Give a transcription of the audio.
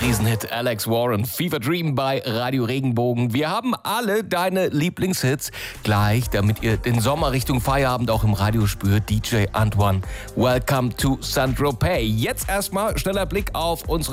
Riesenhit Alex Warren, Fever Dream bei Radio Regenbogen. Wir haben alle deine Lieblingshits gleich, damit ihr den Sommer Richtung Feierabend auch im Radio spürt. DJ Antoine, welcome to Saint-Tropez. Jetzt erstmal schneller Blick auf unsere